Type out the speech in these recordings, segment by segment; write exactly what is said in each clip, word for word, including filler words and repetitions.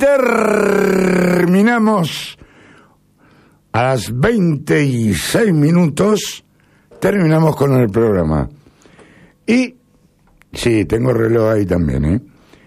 terminamos a las veintiséis minutos, terminamos con el programa. Y, sí, tengo reloj ahí también, ¿eh?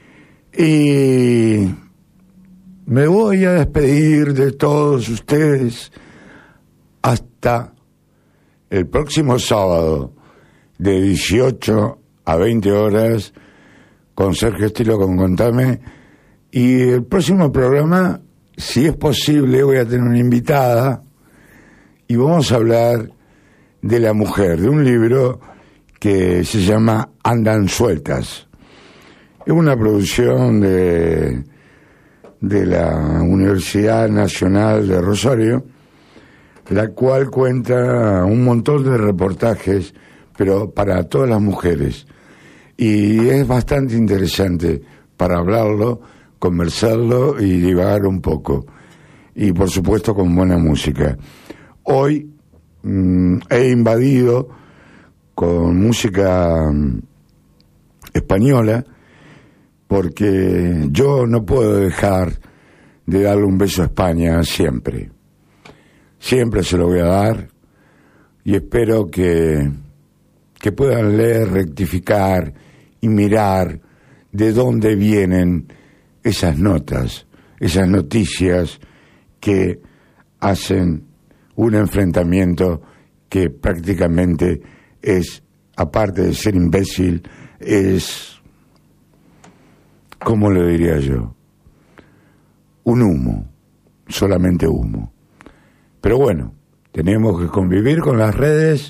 Y me voy a despedir de todos ustedes hasta el próximo sábado de dieciocho a veinte horas con Sergio Estilo con Contame. Y el próximo programa, si es posible, voy a tener una invitada y vamos a hablar de la mujer, de un libro que se llama Andan Sueltas. Es una producción de, de la Universidad Nacional de Rosario, la cual cuenta un montón de reportajes, pero para todas las mujeres. Y es bastante interesante para hablarlo, conversarlo y divagar un poco. Y por supuesto con buena música. Hoy mmm, he invadido con música mmm, española, porque yo no puedo dejar de darle un beso a España siempre. Siempre se lo voy a dar y espero que, que puedan leer, rectificar y mirar de dónde vienen esas notas, esas noticias que hacen un enfrentamiento que prácticamente es, aparte de ser imbécil, es, ¿cómo lo diría yo? Un humo, solamente humo. Pero bueno, tenemos que convivir con las redes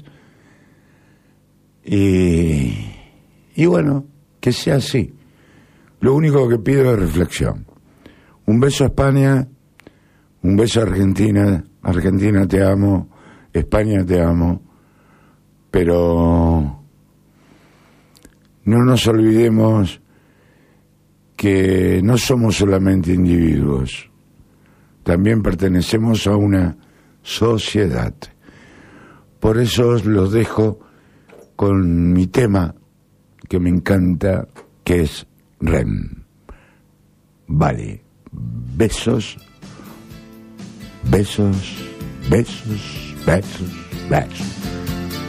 y, y bueno, que sea así. Lo único que pido es reflexión. Un beso a España, un beso a Argentina. Argentina te amo, España te amo, pero no nos olvidemos que no somos solamente individuos, también pertenecemos a una sociedad. Por eso os los dejo con mi tema que me encanta, que es R E M. Vale, besos, besos, besos, besos, besos.